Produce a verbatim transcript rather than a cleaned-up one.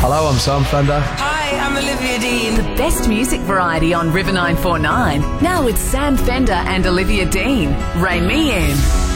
Hello, I'm Sam Fender. Hi, I'm Olivia Dean. The best music variety on River nine four nine. Now with Sam Fender and Olivia Dean. Ray me in.